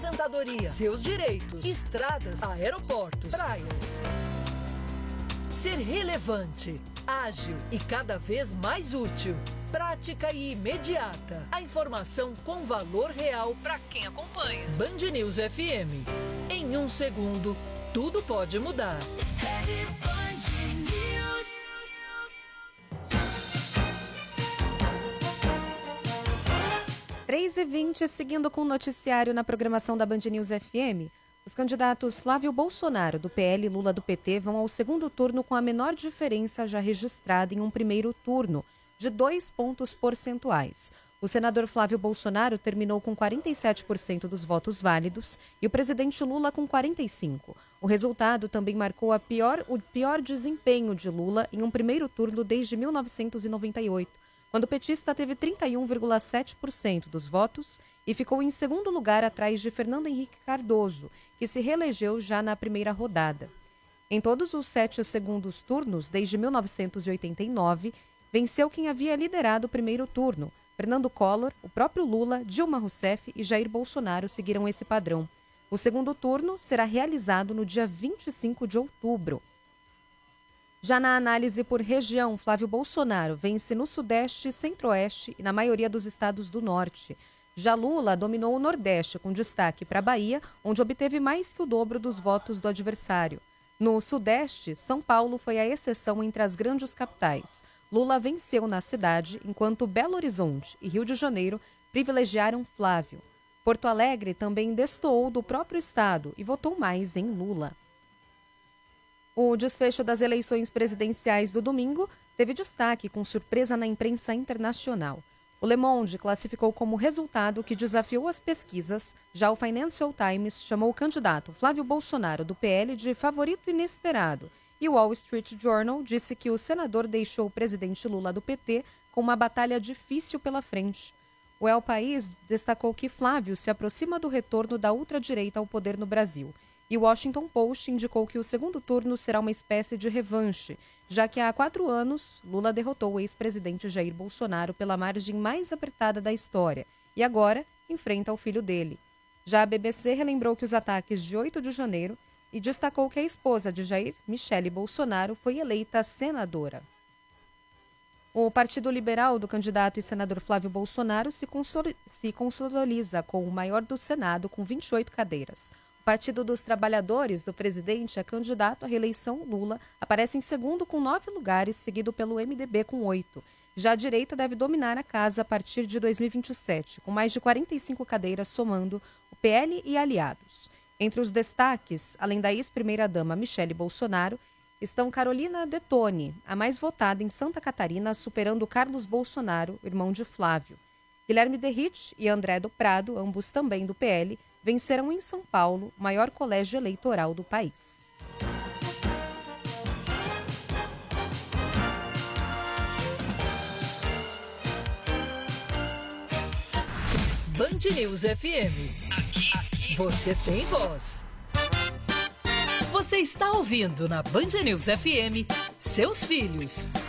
aposentadoria, seus direitos, estradas, aeroportos, praias. Ser relevante, ágil e cada vez mais útil. Prática e imediata. A informação com valor real para quem acompanha. Band News FM. Em 1 segundo, tudo pode mudar. 3h20, seguindo com o noticiário na programação da Band News FM. Os candidatos Flávio Bolsonaro, do PL, e Lula, do PT, vão ao segundo turno com a menor diferença já registrada em um primeiro turno, de 2 pontos percentuais. O senador Flávio Bolsonaro terminou com 47% dos votos válidos e o presidente Lula com 45%. O resultado também marcou o pior desempenho de Lula em um primeiro turno desde 1998, quando o petista teve 31,7% dos votos e ficou em segundo lugar atrás de Fernando Henrique Cardoso, que se reelegeu já na primeira rodada. Em todos os 7 segundos turnos, desde 1989, venceu quem havia liderado o primeiro turno. Fernando Collor, o próprio Lula, Dilma Rousseff e Jair Bolsonaro seguiram esse padrão. O segundo turno será realizado no dia 25 de outubro. Já na análise por região, Flávio Bolsonaro vence no Sudeste, Centro-Oeste e na maioria dos estados do Norte. Já Lula dominou o Nordeste, com destaque para a Bahia, onde obteve mais que o dobro dos votos do adversário. No Sudeste, São Paulo foi a exceção entre as grandes capitais. Lula venceu na cidade, enquanto Belo Horizonte e Rio de Janeiro privilegiaram Flávio. Porto Alegre também destoou do próprio estado e votou mais em Lula. O desfecho das eleições presidenciais do domingo teve destaque com surpresa na imprensa internacional. O Le Monde classificou como resultado que desafiou as pesquisas. Já o Financial Times chamou o candidato Flávio Bolsonaro, do PL, de favorito inesperado. E o Wall Street Journal disse que o senador deixou o presidente Lula, do PT, com uma batalha difícil pela frente. O El País destacou que Flávio se aproxima do retorno da ultradireita ao poder no Brasil. E o Washington Post indicou que o segundo turno será uma espécie de revanche, já que há 4 anos Lula derrotou o ex-presidente Jair Bolsonaro pela margem mais apertada da história e agora enfrenta o filho dele. Já a BBC relembrou que os ataques de 8 de janeiro e destacou que a esposa de Jair, Michele Bolsonaro, foi eleita senadora. O Partido Liberal do candidato e senador Flávio Bolsonaro se consolida como o maior do Senado, com 28 cadeiras. O Partido dos Trabalhadores do presidente é candidato à reeleição. Lula aparece em segundo com 9 lugares, seguido pelo MDB com 8. Já a direita deve dominar a casa a partir de 2027, com mais de 45 cadeiras somando o PL e aliados. Entre os destaques, além da ex-primeira-dama Michele Bolsonaro, estão Carolina Detoni, a mais votada em Santa Catarina, superando Carlos Bolsonaro, irmão de Flávio. Guilherme Derrite e André do Prado, ambos também do PL, venceram em São Paulo, o maior colégio eleitoral do país. Band News FM. Aqui você tem voz. Você está ouvindo na Band News FM Seus Filhos,